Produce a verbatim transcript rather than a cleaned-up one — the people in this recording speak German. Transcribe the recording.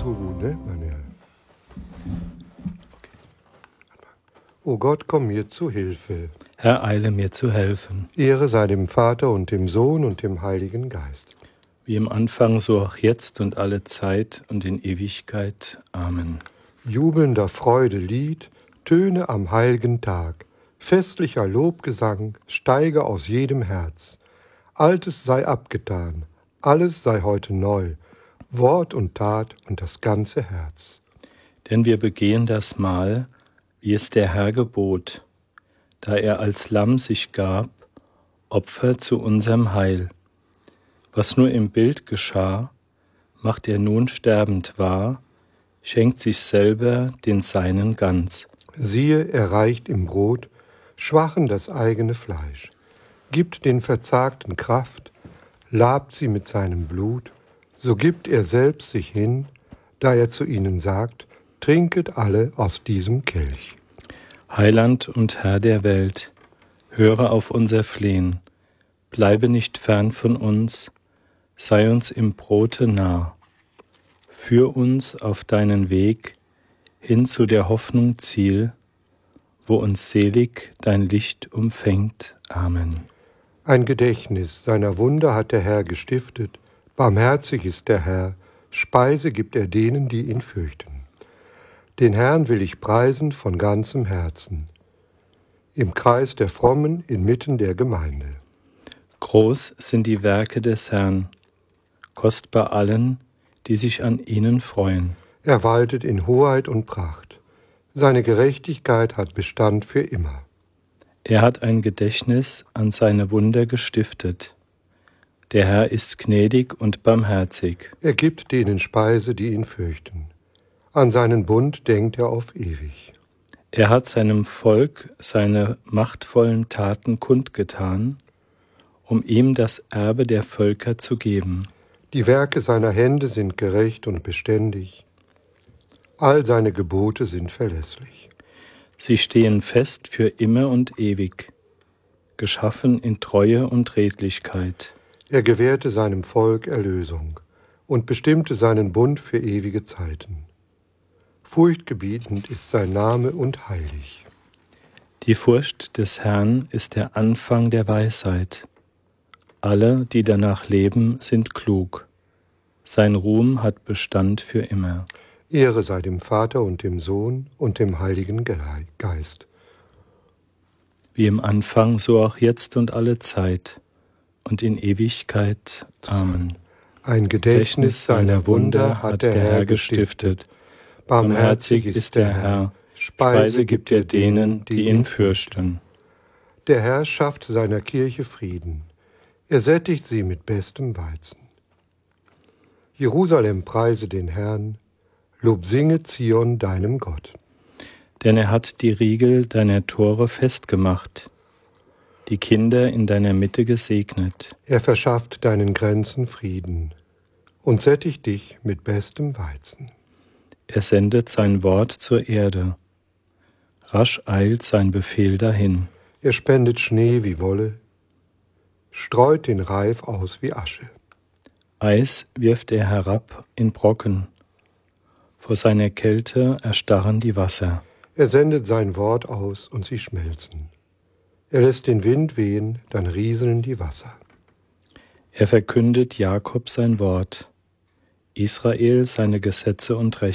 so gut, ne? Meine okay. O Gott, komm mir zu Hilfe. Herr, eile mir zu helfen. Ehre sei dem Vater und dem Sohn und dem Heiligen Geist. Wie im Anfang, so auch jetzt und alle Zeit und in Ewigkeit. Amen. Jubelnder Freude Lied, Töne am heiligen Tag, festlicher Lobgesang steige aus jedem Herz. Altes sei abgetan, alles sei heute neu, Wort und Tat und das ganze Herz. Denn wir begehen das Mahl, wie es der Herr gebot, da er als Lamm sich gab, Opfer zu unserem Heil. Was nur im Bild geschah, macht er nun sterbend wahr, schenkt sich selber den Seinen ganz. Siehe, er reicht im Brot, Schwachen das eigene Fleisch, gibt den Verzagten Kraft, labt sie mit seinem Blut, so gibt er selbst sich hin, da er zu ihnen sagt, trinket alle aus diesem Kelch. Heiland und Herr der Welt, höre auf unser Flehen, bleibe nicht fern von uns, sei uns im Brote nah. Führ uns auf deinen Weg hin zu der Hoffnung Ziel, wo uns selig dein Licht umfängt. Amen. Ein Gedächtnis seiner Wunder hat der Herr gestiftet, barmherzig ist der Herr, Speise gibt er denen, die ihn fürchten. Den Herrn will ich preisen von ganzem Herzen, im Kreis der Frommen inmitten der Gemeinde. Groß sind die Werke des Herrn, kostbar allen, die sich an ihnen freuen. Er waltet in Hoheit und Pracht, seine Gerechtigkeit hat Bestand für immer. Er hat ein Gedächtnis an seine Wunder gestiftet. Der Herr ist gnädig und barmherzig. Er gibt denen Speise, die ihn fürchten. An seinen Bund denkt er auf ewig. Er hat seinem Volk seine machtvollen Taten kundgetan, um ihm das Erbe der Völker zu geben. Die Werke seiner Hände sind gerecht und beständig. All seine Gebote sind verlässlich. Sie stehen fest für immer und ewig, geschaffen in Treue und Redlichkeit. Er gewährte seinem Volk Erlösung und bestimmte seinen Bund für ewige Zeiten. Furchtgebietend ist sein Name und heilig. Die Furcht des Herrn ist der Anfang der Weisheit. Alle, die danach leben, sind klug. Sein Ruhm hat Bestand für immer. Ehre sei dem Vater und dem Sohn und dem Heiligen Geist. Wie im Anfang, so auch jetzt und alle Zeit und in Ewigkeit. Amen. Ein Gedächtnis seiner Wunder hat der Herr gestiftet. Barmherzig ist der Herr, Speise gibt er denen, die ihn fürchten. Der Herr schafft seiner Kirche Frieden. Er sättigt sie mit bestem Weizen. Jerusalem preise den Herrn, Lob singe Zion deinem Gott. Denn er hat die Riegel deiner Tore festgemacht, die Kinder in deiner Mitte gesegnet. Er verschafft deinen Grenzen Frieden und sättigt dich mit bestem Weizen. Er sendet sein Wort zur Erde, rasch eilt sein Befehl dahin. Er spendet Schnee wie Wolle, streut den Reif aus wie Asche. Eis wirft er herab in Brocken, vor seiner Kälte erstarren die Wasser. Er sendet sein Wort aus und sie schmelzen. Er lässt den Wind wehen, dann rieseln die Wasser. Er verkündet Jakob sein Wort, Israel seine Gesetze und Rechte.